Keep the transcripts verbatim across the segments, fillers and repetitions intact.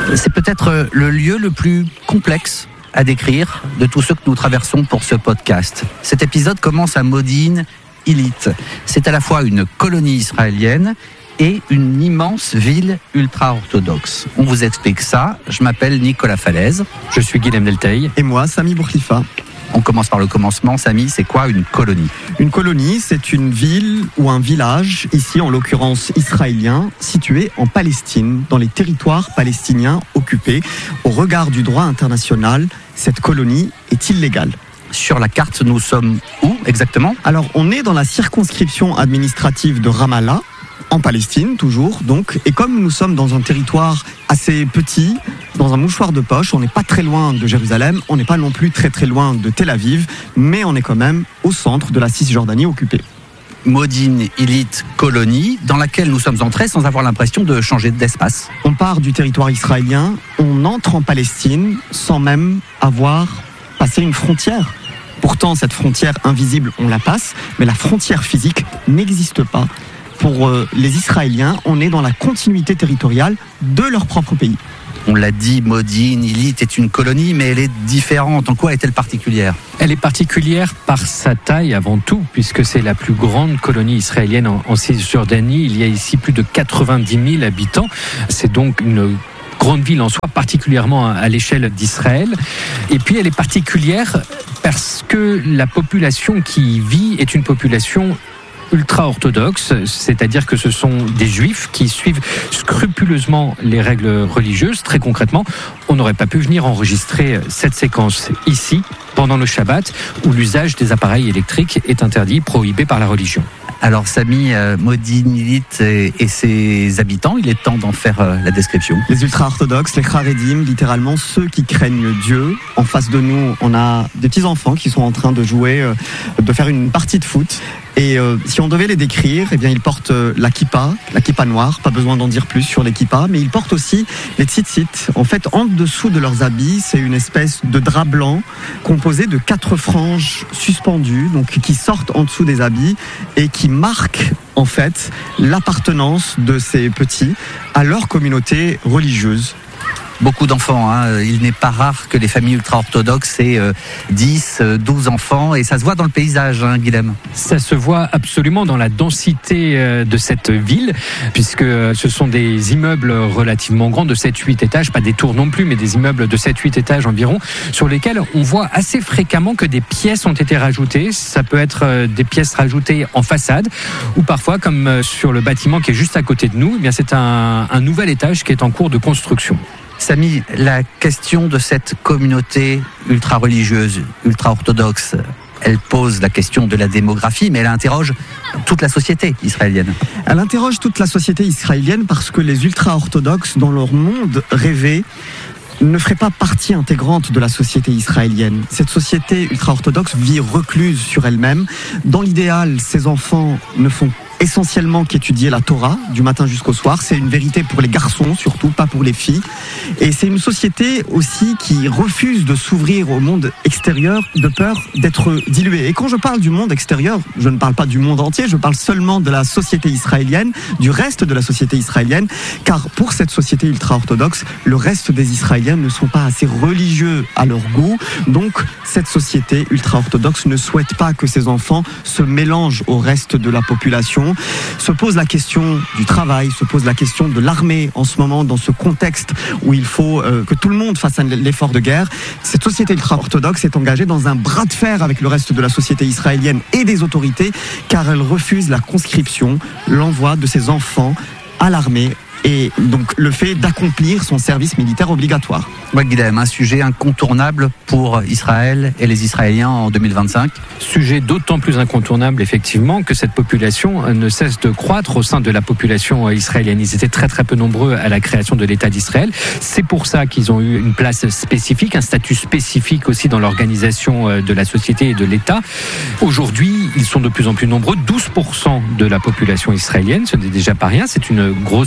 C'est peut-être le lieu le plus complexe à décrire de tous ceux que nous traversons pour ce podcast. Cet épisode commence à Modine Illit. C'est à la fois une colonie israélienne et une immense ville ultra-orthodoxe. On vous explique ça. Je m'appelle Nicolas Falaise. Je suis Guilhem Delteil. Et moi, Sami Bourkhlifa. On commence par le commencement. Sami, c'est quoi une colonie ? Une colonie, c'est une ville ou un village, ici en l'occurrence israélien, situé en Palestine, dans les territoires palestiniens occupés. Au regard du droit international, cette colonie est illégale. Sur la carte, nous sommes où exactement ? Alors, on est dans la circonscription administrative de Ramallah, en Palestine toujours, donc. Et comme nous sommes dans un territoire assez petit, dans un mouchoir de poche, on n'est pas très loin de Jérusalem, on n'est pas non plus très très loin de Tel Aviv, mais on est quand même au centre de la Cisjordanie occupée. Modine Illit colonie, dans laquelle nous sommes entrés sans avoir l'impression de changer d'espace. On part du territoire israélien, on entre en Palestine sans même avoir passé une frontière. Pourtant, cette frontière invisible, on la passe, mais la frontière physique n'existe pas. Pour euh, les Israéliens, on est dans la continuité territoriale de leur propre pays. On l'a dit, Modine Illit est une colonie, mais elle est différente. En quoi est-elle particulière ? Elle est particulière par sa taille avant tout, puisque c'est la plus grande colonie israélienne en, en Cisjordanie. Il y a ici plus de quatre-vingt-dix mille habitants. C'est donc une grande ville en soi, particulièrement à l'échelle d'Israël. Et puis elle est particulière parce que la population qui y vit est une population ultra-orthodoxe, c'est-à-dire que ce sont des juifs qui suivent scrupuleusement les règles religieuses. Très concrètement, on n'aurait pas pu venir enregistrer cette séquence ici, pendant le Shabbat, où l'usage des appareils électriques est interdit, prohibé par la religion. Alors Sami, euh, Modine Illit et, et ses habitants, il est temps d'en faire euh, la description. Les ultra-orthodoxes, les Haredim, littéralement ceux qui craignent Dieu. En face de nous, on a des petits-enfants qui sont en train de jouer, euh, de faire une partie de foot. Et euh, si on devait les décrire, eh bien ils portent euh, la kippa, la kippa noire, pas besoin d'en dire plus sur les kippas, mais ils portent aussi les tzitzit. En fait, en dessous de leurs habits, c'est une espèce de drap blanc composé de quatre franges suspendues, donc qui sortent en dessous des habits et qui marquent en fait l'appartenance de ces petits à leur communauté religieuse. Beaucoup d'enfants, hein. Il n'est pas rare que les familles ultra-orthodoxes aient euh, dix, douze enfants, et ça se voit dans le paysage, hein, Guilhem. Ça se voit absolument dans la densité de cette ville, puisque ce sont des immeubles relativement grands de sept huit étages, pas des tours non plus, mais des immeubles de sept huit étages environ, sur lesquels on voit assez fréquemment que des pièces ont été rajoutées. Ça peut être des pièces rajoutées en façade, ou parfois, comme sur le bâtiment qui est juste à côté de nous, eh bien c'est un, un nouvel étage qui est en cours de construction. Sami, la question de cette communauté ultra-religieuse, ultra-orthodoxe, elle pose la question de la démographie, mais elle interroge toute la société israélienne. Elle interroge toute la société israélienne parce que les ultra-orthodoxes, dans leur monde rêvé, ne ferait pas partie intégrante de la société israélienne. Cette société ultra-orthodoxe vit recluse sur elle-même. Dans l'idéal, ces enfants ne font essentiellement qu'étudier la Torah du matin jusqu'au soir. C'est une vérité pour les garçons surtout, pas pour les filles. Et c'est une société aussi qui refuse de s'ouvrir au monde extérieur de peur d'être diluée. Et quand je parle du monde extérieur, je ne parle pas du monde entier, je parle seulement de la société israélienne, du reste de la société israélienne, car pour cette société ultra-orthodoxe, le reste des Israéliens ne sont pas assez religieux à leur goût. Donc cette société ultra-orthodoxe ne souhaite pas que ses enfants se mélangent au reste de la population. Se pose la question du travail, se pose la question de l'armée en ce moment, dans ce contexte où il faut euh, que tout le monde fasse un, l'effort de guerre. Cette société ultra-orthodoxe est engagée dans un bras de fer avec le reste de la société israélienne et des autorités, car elle refuse la conscription, l'envoi de ses enfants à l'armée, et donc le fait d'accomplir son service militaire obligatoire. Ouais, Guilhem, un sujet incontournable pour Israël et les Israéliens en deux mille vingt-cinq. Sujet d'autant plus incontournable, effectivement, que cette population ne cesse de croître au sein de la population israélienne. Ils étaient très très peu nombreux à la création de l'État d'Israël. C'est pour ça qu'ils ont eu une place spécifique, un statut spécifique aussi dans l'organisation de la société et de l'État. Aujourd'hui, ils sont de plus en plus nombreux. douze pour cent de la population israélienne, ce n'est déjà pas rien, c'est une grosse minorité.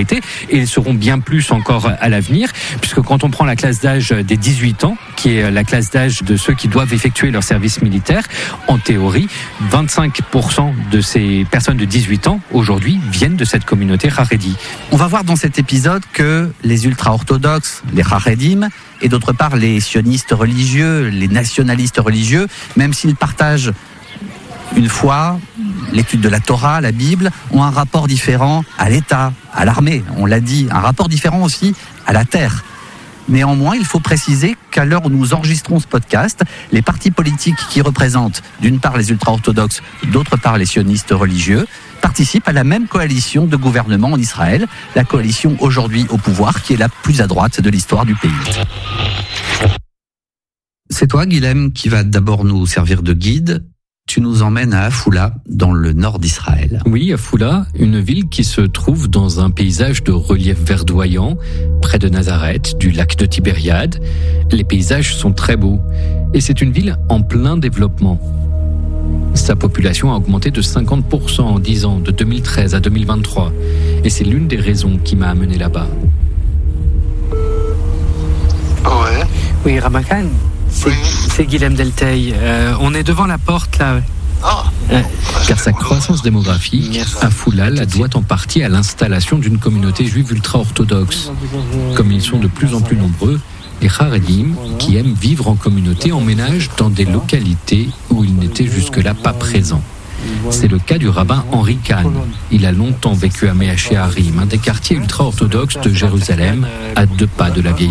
majorité, et ils seront bien plus encore à l'avenir, puisque quand on prend la classe d'âge des dix-huit ans, qui est la classe d'âge de ceux qui doivent effectuer leur service militaire, en théorie, vingt-cinq pour cent de ces personnes de dix-huit ans, aujourd'hui, viennent de cette communauté Haredi. On va voir dans cet épisode que les ultra-orthodoxes, les Haredim, et d'autre part les sionistes religieux, les nationalistes religieux, même s'ils partagent une foi, l'étude de la Torah, la Bible, ont un rapport différent à l'État, à l'armée, on l'a dit, un rapport différent aussi à la terre. Néanmoins, il faut préciser qu'à l'heure où nous enregistrons ce podcast, les partis politiques qui représentent d'une part les ultra-orthodoxes, d'autre part les sionistes religieux, participent à la même coalition de gouvernement en Israël, la coalition aujourd'hui au pouvoir qui est la plus à droite de l'histoire du pays. C'est toi, Guilhem, qui va d'abord nous servir de guide. Tu nous emmènes à Afula, dans le nord d'Israël. Oui, Afula, une ville qui se trouve dans un paysage de relief verdoyant, près de Nazareth, du lac de Tibériade. Les paysages sont très beaux. Et c'est une ville en plein développement. Sa population a augmenté de cinquante pour cent en dix ans, de deux mille treize à deux mille vingt-trois. Et c'est l'une des raisons qui m'a amené là-bas. Ouais. Oui, Ramakan. C'est, oui. c'est Guilhem Delteil. Euh, on est devant la porte là. Ah. Euh, car sa croissance démographique, Afula la doit en partie à l'installation d'une communauté juive ultra-orthodoxe. Comme ils sont de plus en plus nombreux, les Haredim, qui aiment vivre en communauté, emménagent dans des localités où ils n'étaient jusque-là pas présents. C'est le cas du rabbin Henri Kahn. Il a longtemps vécu à Mea Shearim, un des quartiers ultra-orthodoxes de Jérusalem, à deux pas de la vieille